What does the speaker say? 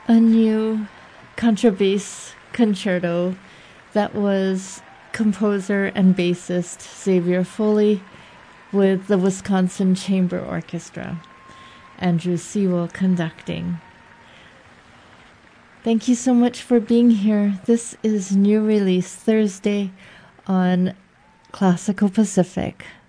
a new contrabass concerto that was composer and bassist Xavier Foley with the Wisconsin Chamber Orchestra, Andrew Sewell conducting. Thank you so much for being here. This is New Release Thursday on Classical Pacific.